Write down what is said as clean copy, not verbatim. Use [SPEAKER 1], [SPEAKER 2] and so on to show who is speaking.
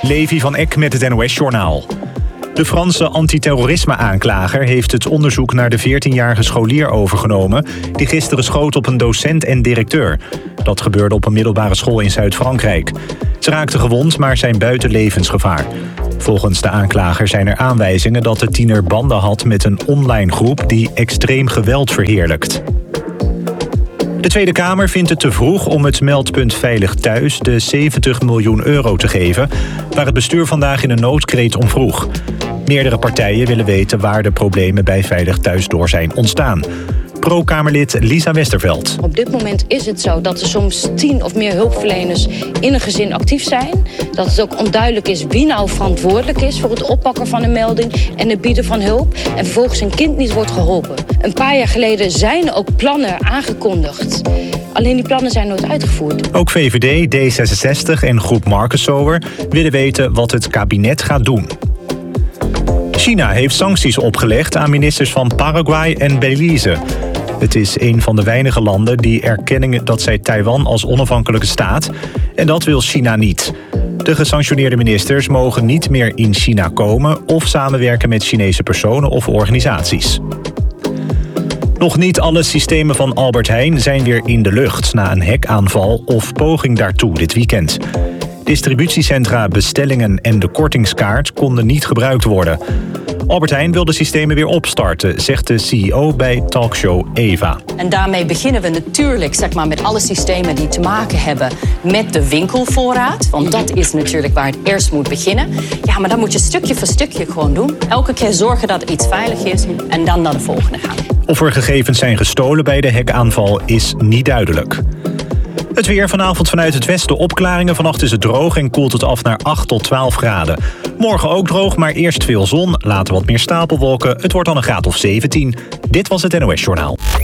[SPEAKER 1] Levi van Eck met het NOS-journaal. De Franse antiterrorisme-aanklager heeft het onderzoek naar de 14-jarige scholier overgenomen die gisteren schoot op een docent en directeur. Dat gebeurde op een middelbare school in Zuid-Frankrijk. Ze raakten gewond, maar zijn buiten levensgevaar. Volgens de aanklager zijn er aanwijzingen dat de tiener banden had met een online groep die extreem geweld verheerlijkt. De Tweede Kamer vindt het te vroeg om het meldpunt Veilig Thuis de 70 miljoen euro te geven, waar het bestuur vandaag in een noodkreet om vroeg. Meerdere partijen willen weten waar de problemen bij Veilig Thuis door zijn ontstaan. Pro-Kamerlid Lisa Westerveld.
[SPEAKER 2] Op dit moment is het zo dat er soms 10 of meer hulpverleners in een gezin actief zijn. Dat het ook onduidelijk is wie nou verantwoordelijk is voor het oppakken van een melding en het bieden van hulp. En vervolgens een kind niet wordt geholpen. Een paar jaar geleden zijn ook plannen aangekondigd. Alleen die plannen zijn nooit uitgevoerd.
[SPEAKER 1] Ook VVD, D66 en groep Marcus Sower willen weten wat het kabinet gaat doen. China heeft sancties opgelegd aan ministers van Paraguay en Belize. Het is een van de weinige landen die erkennen dat zij Taiwan als onafhankelijke staat. En dat wil China niet. De gesanctioneerde ministers mogen niet meer in China komen of samenwerken met Chinese personen of organisaties. Nog niet alle systemen van Albert Heijn zijn weer in de lucht na een hackaanval of poging daartoe dit weekend. Distributiecentra, bestellingen en de kortingskaart konden niet gebruikt worden. Albert Heijn wil de systemen weer opstarten, zegt de CEO bij talkshow Eva.
[SPEAKER 3] En daarmee beginnen we natuurlijk met alle systemen die te maken hebben met de winkelvoorraad. Want dat is natuurlijk waar het eerst moet beginnen. Ja, maar dan moet je stukje voor stukje gewoon doen. Elke keer zorgen dat er iets veilig is en dan naar de volgende gaan.
[SPEAKER 1] Of er gegevens zijn gestolen bij de hackaanval is niet duidelijk. Het weer vanavond vanuit het westen opklaringen. Vannacht is het droog en koelt het af naar 8 tot 12 graden. Morgen ook droog, maar eerst veel zon, later wat meer stapelwolken. Het wordt dan een graad of 17. Dit was het NOS Journaal.